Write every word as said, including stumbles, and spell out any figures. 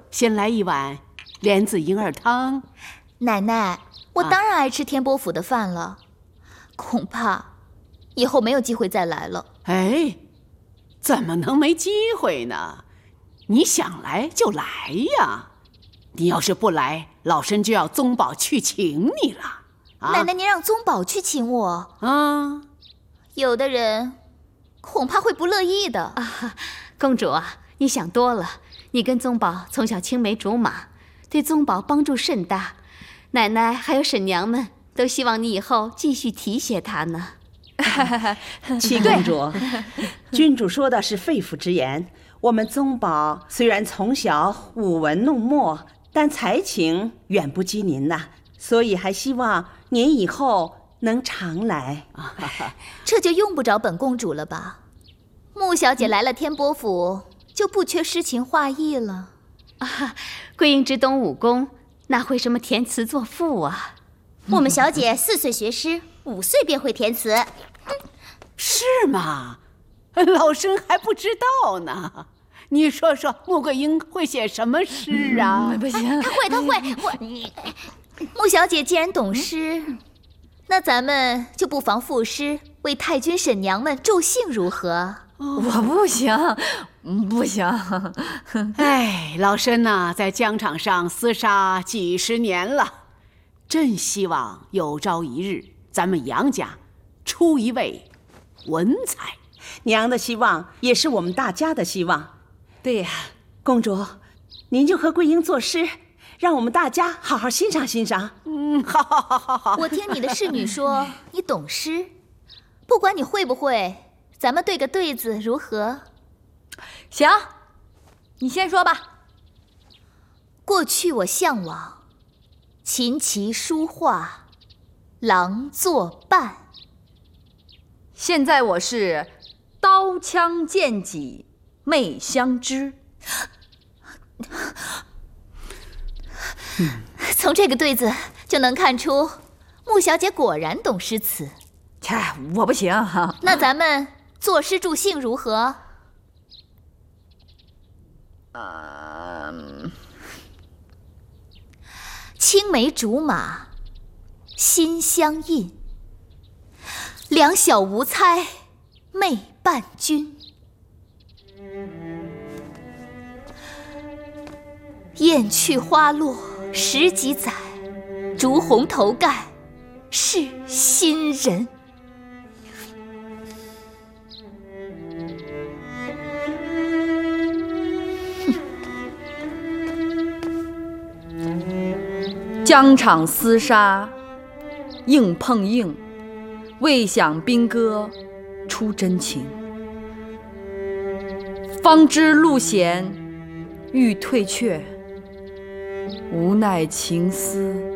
先来一碗莲子银耳汤。 奶奶，我当然爱吃天波府的饭了，啊、恐怕以后没有机会再来了。 哎，怎么能没机会呢？你想来就来呀！你要是不来，老身就要宗保去请你了。啊、 奶奶，您让宗保去请我啊？ 有的人恐怕会不乐意的。 啊，公主啊，你想多了。你跟宗保从小青梅竹马，对宗保帮助甚大。奶奶还有婶娘们都希望你以后继续提携他呢。 七公主，君主说的是肺腑之言。我们宗保虽然从小舞文弄墨，但才情远不及您呐，所以还希望您以后能常来。 这就用不着本公主了吧？穆小姐来了天波府，就不缺诗情画意了。 啊，桂英只懂武功，哪会什么填词作赋啊？ 我们小姐四岁学诗，五岁便会填词。 是吗？老身还不知道呢。你说说，穆桂英会写什么诗啊？ 不行， 她会，她会。我， 穆小姐既然懂诗，那咱们就不妨赋诗为太君婶娘们助兴，如何？ 我不行，不行。 哎，老身呐、啊，在疆场上厮杀几十年了，真希望有朝一日咱们杨家出一位文才。 娘的希望也是我们大家的希望。 对呀， 公主，您就和桂英作诗，让我们大家好好欣赏欣赏。 嗯，好好好好好。 我听你的侍女说你懂诗，不管你会不会，咱们对个对子如何？ 行，你先说吧。 过去我向往琴棋书画，郎作伴。 现在我是刀枪剑戟媚相知。 从这个对子就能看出，穆小姐果然懂诗词。 切，我不行。 那咱们作诗助兴如何？ 嗯， 青梅竹马，心相印。两小无猜，媚伴君。雁去花落十几载，烛红头盖是新人。 疆场厮杀，硬碰硬，未想兵戈出真情。方知路险欲退却，无奈情思